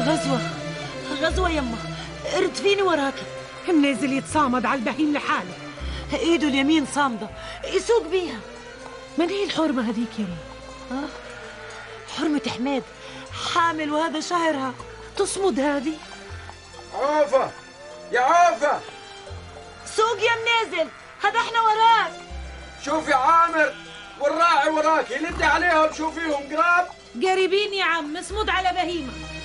غزوة غزوة يما، ردفيني وراكي. النازل يتصامد على البهيم لحاله، ايده اليمين صامدة يسوق بيها. من هي الحرمة هذيك يما؟ حرمة حماد، حامل وهذا شهرها. تصمد هذه. عوفة يا عوفة، سوق يا منازل، هذا احنا وراك. شوفي عامر والراعي وراك، يلدي عليهم شوفيهم قراب. قريبين يا عم، اصمد على بهيمة.